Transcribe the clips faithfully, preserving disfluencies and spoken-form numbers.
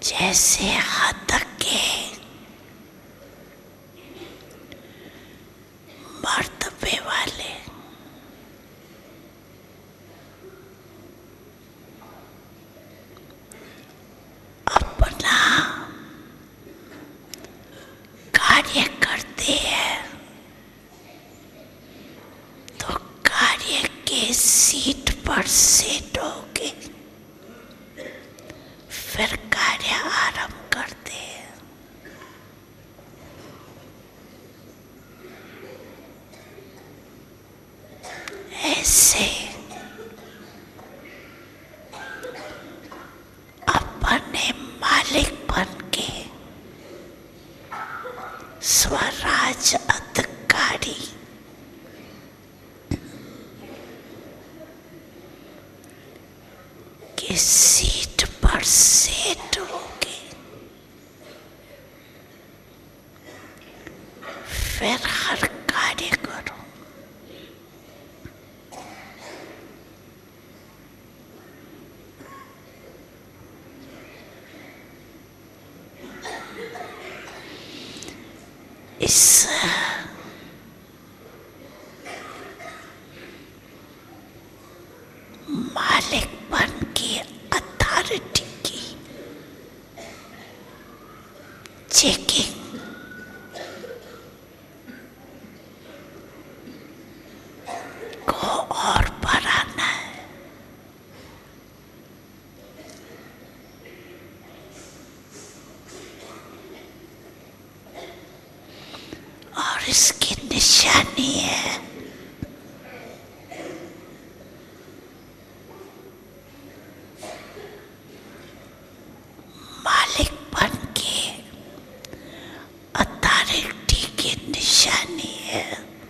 जैसे हद के मर्तबे वाले अपना कार्य करते हैं तो कार्य के सीट पर सेट होके फिर कार्य आरंभ करते हैं। ऐसे अपने मालिक बन के स्वराज अधिकारी की सीट पर सेट होके फिर हर कार्य करो। इस मालिकपन की अथॉरिटी की चेकिंग को और बढ़ाना है। और इसकी निशानी है मालिकपन की अथॉरिटी की निशानी है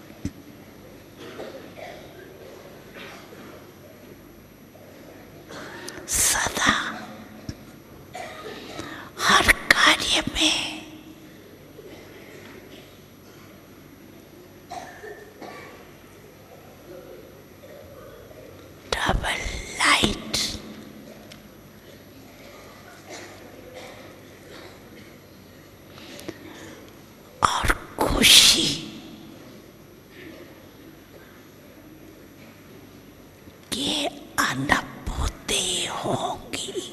सदा हर कार्य में डबल लाइट और खुशी की अनुभूति होगी।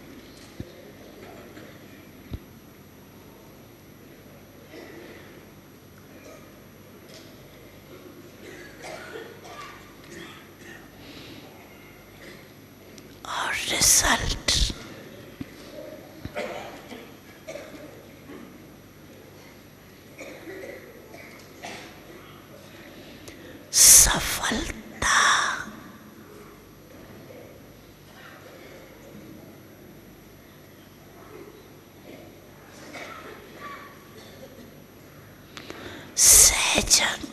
और रिजल्ट सफलता सहजन